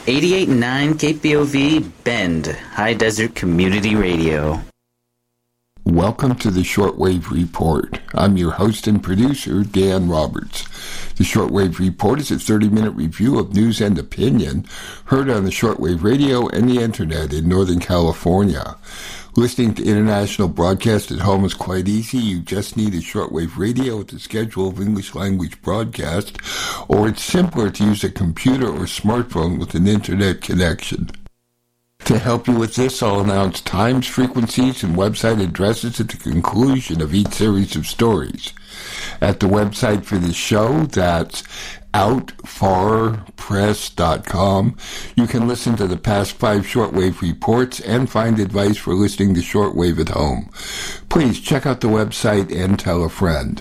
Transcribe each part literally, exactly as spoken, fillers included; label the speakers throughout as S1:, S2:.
S1: eighty-eight point nine K P O V Bend, High Desert Community Radio.
S2: Welcome to the Shortwave Report. I'm your host and producer, Dan Roberts. The Shortwave Report is a thirty-minute review of news and opinion heard on the shortwave radio and the internet in Northern California. Listening to international broadcast at home is quite easy. You just need a shortwave radio with a schedule of English language broadcast, or it's simpler to use a computer or smartphone with an internet connection. To help you with this, I'll announce times, frequencies, and website addresses at the conclusion of each series of stories. At the website for the show, that's out far press dot com, you can listen to the past five shortwave reports and find advice for listening to shortwave at home. Please check out the website and tell a friend.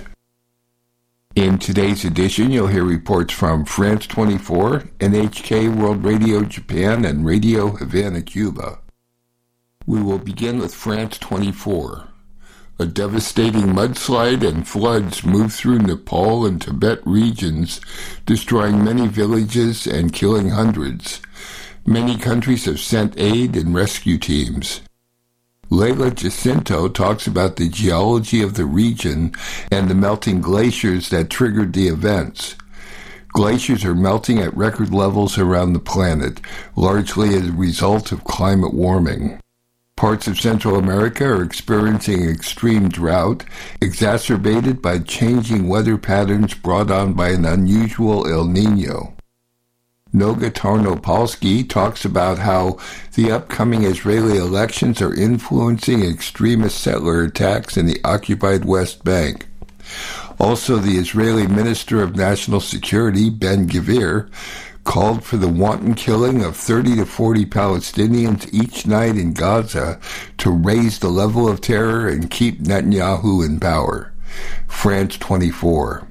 S2: In today's edition, you'll hear reports from France twenty-four, N H K World Radio Japan, and Radio Havana, Cuba. We will begin with France twenty-four. A devastating mudslide and floods moved through Nepal and Tibet regions, destroying many villages and killing hundreds. Many countries have sent aid and rescue teams. Leila Jacinto talks about the geology of the region and the melting glaciers that triggered the events. Glaciers are melting at record levels around the planet, largely as a result of climate warming. Parts of Central America are experiencing extreme drought, exacerbated by changing weather patterns brought on by an unusual El Niño. Noga Tarnopolsky talks about how the upcoming Israeli elections are influencing extremist settler attacks in the occupied West Bank. Also, the Israeli Minister of National Security, Ben Gvir, called for the wanton killing of thirty to forty Palestinians each night in Gaza to raise the level of terror and keep Netanyahu in power. France twenty-four.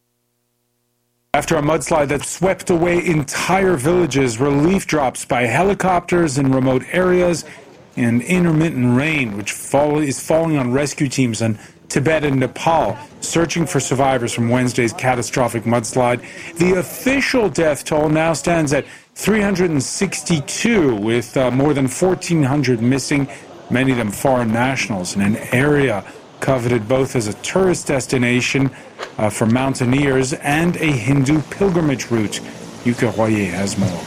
S3: After a mudslide that swept away entire villages, relief drops by helicopters in remote areas, and intermittent rain, which fall, is falling on rescue teams in Tibet and Nepal, searching for survivors from Wednesday's catastrophic mudslide. The official death toll now stands at three hundred sixty-two, with uh, more than fourteen hundred missing, many of them foreign nationals, in an area coveted both as a tourist destination uh, for mountaineers and a Hindu pilgrimage route. Yuka Royer has more.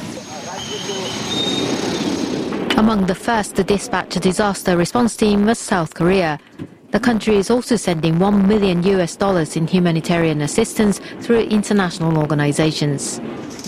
S4: Among the first to dispatch a disaster response team was South Korea. The country is also sending one million U S dollars in humanitarian assistance through international organizations.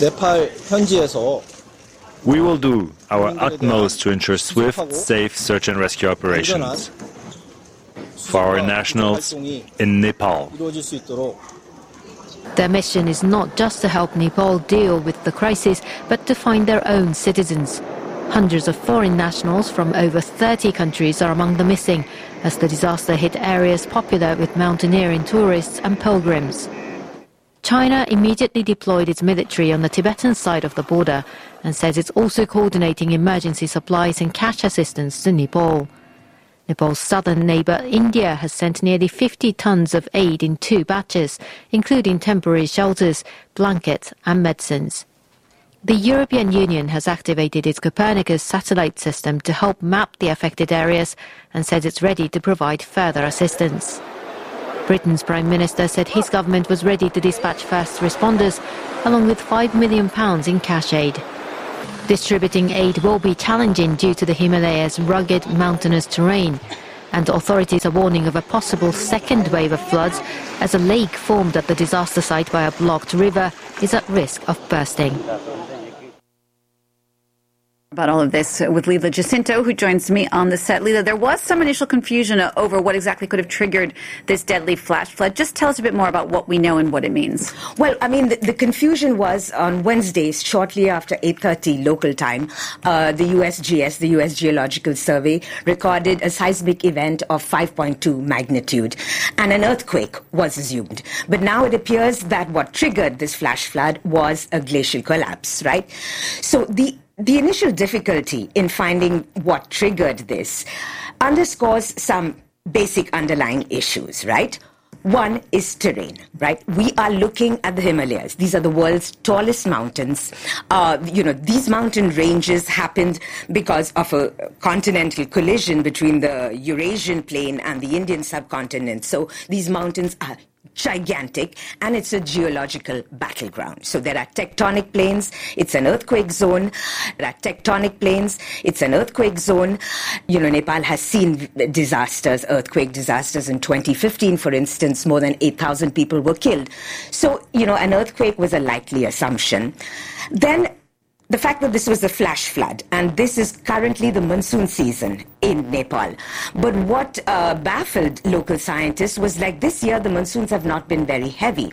S5: We will do our utmost to ensure swift, safe search and rescue operations for our nationals in Nepal.
S4: Their mission is not just to help Nepal deal with the crisis, but to find their own citizens. Hundreds of foreign nationals from over thirty countries are among the missing, as the disaster hit areas popular with mountaineering tourists and pilgrims. China immediately deployed its military on the Tibetan side of the border and says it's also coordinating emergency supplies and cash assistance to Nepal. Nepal's southern neighbour India has sent nearly fifty tons of aid in two batches, including temporary shelters, blankets and medicines. The European Union has activated its Copernicus satellite system to help map the affected areas and says it's ready to provide further assistance. Britain's Prime Minister said his government was ready to dispatch first responders, along with five million pounds in cash aid. Distributing aid will be challenging due to the Himalayas' rugged, mountainous terrain, and authorities are warning of a possible second wave of floods as a lake formed at the disaster site by a blocked river is at risk of bursting.
S6: About all of this with Leila Jacinto, who joins me on the set. Leila, there was some initial confusion over what exactly could have triggered this deadly flash flood. Just tell us a bit more about what we know and what it means.
S7: Well, I mean, the, the confusion was on Wednesday, shortly after eight thirty local time, uh, the U S G S, the U S Geological Survey, recorded a seismic event of five point two magnitude, and an earthquake was assumed. But now it appears that what triggered this flash flood was a glacial collapse, right? So the The initial difficulty in finding what triggered this underscores some basic underlying issues, right? One is terrain, right? We are looking at the Himalayas. These are the world's tallest mountains. Uh, you know, these mountain ranges happened because of a continental collision between the Eurasian plain and the Indian subcontinent. So these mountains are gigantic, and it's a geological battleground. So there are tectonic planes, it's an earthquake zone. There are tectonic planes, it's an earthquake zone. You know, Nepal has seen disasters, earthquake disasters. In twenty fifteen, for instance, more than eight thousand people were killed. So, you know, an earthquake was a likely assumption. Then the fact that this was a flash flood, and this is currently the monsoon season in Nepal. But what uh, baffled local scientists was, like, this year the monsoons have not been very heavy.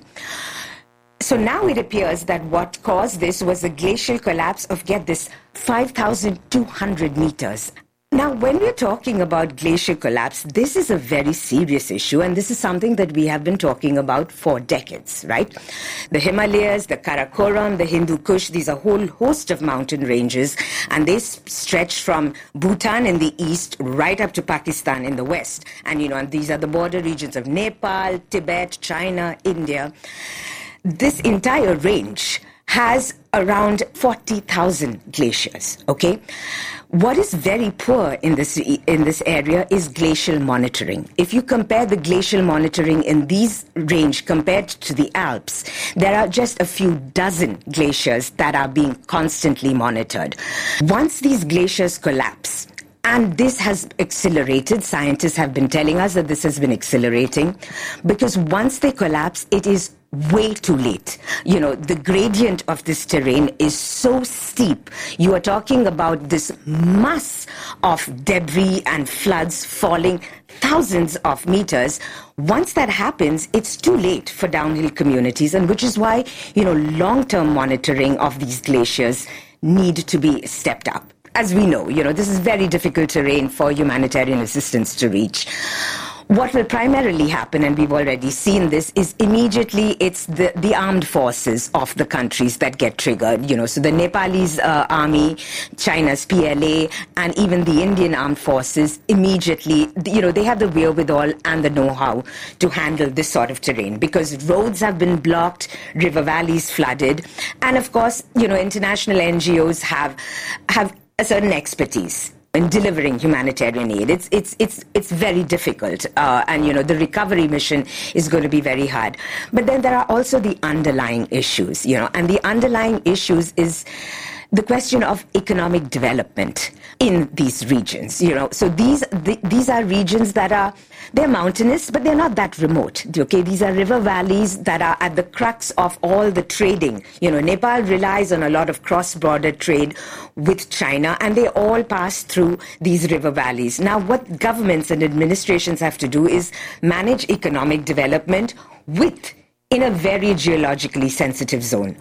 S7: So now it appears that what caused this was a glacial collapse of, get this, five thousand two hundred meters. Now, when we're talking about glacial collapse, this is a very serious issue, and this is something that we have been talking about for decades, right? The Himalayas, the Karakoram, the Hindu Kush, these are a whole host of mountain ranges, and they stretch from Bhutan in the east right up to Pakistan in the west. And, you know, and these are the border regions of Nepal, Tibet, China, India. This entire range has around forty thousand glaciers, okay? What is very poor in this in this area is glacial monitoring. If you compare the glacial monitoring in these range compared to the Alps, there are just a few dozen glaciers that are being constantly monitored. Once these glaciers collapse, and this has accelerated, scientists have been telling us that this has been accelerating, because once they collapse, it is way too late. You know, the gradient of this terrain is so steep. You are talking about this mass of debris and floods falling thousands of meters. Once that happens, it's too late for downhill communities, and which is why, you know, long-term monitoring of these glaciers need to be stepped up. As we know, you know, this is very difficult terrain for humanitarian assistance to reach. What will primarily happen, and we've already seen this, is immediately it's the, the armed forces of the countries that get triggered. You know, so the Nepalese uh, army, China's P L A, and even the Indian armed forces immediately, you know, they have the wherewithal and the know-how to handle this sort of terrain, because roads have been blocked, river valleys flooded, and of course, you know, international N G Os have have a certain expertise in delivering humanitarian aid. It's it's it's it's very difficult, uh, and you know the recovery mission is going to be very hard. But then there are also the underlying issues, you know, and the underlying issues is the question of economic development in these regions. You know, so these the, these are regions that are they're mountainous, but they're not that remote. Okay, these are river valleys that are at the crux of all the trading. You know, Nepal relies on a lot of cross-border trade with China, and they all pass through these river valleys. Now, what governments and administrations have to do is manage economic development with in a very geologically sensitive zone.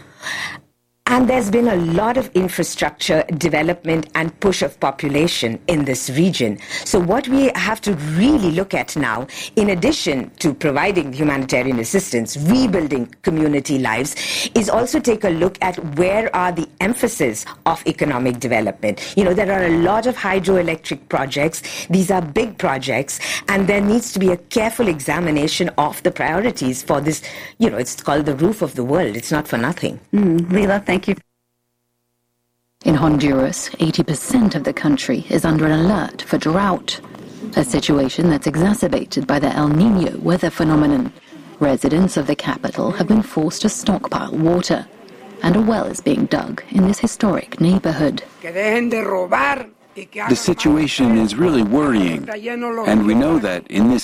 S7: And there's been a lot of infrastructure development and push of population in this region. So what we have to really look at now, in addition to providing humanitarian assistance, rebuilding community lives, is also take a look at where are the emphasis of economic development. You know, there are a lot of hydroelectric projects. These are big projects, and there needs to be a careful examination of the priorities for this. You know, it's called the roof of the world. It's not for nothing.
S6: Mm, Leela, thank you.
S8: In Honduras, eighty percent of the country is under an alert for drought, a situation that's exacerbated by the El Niño weather phenomenon. Residents of the capital have been forced to stockpile water, and a well is being dug in this historic neighborhood.
S9: The situation is really worrying, and we know that in this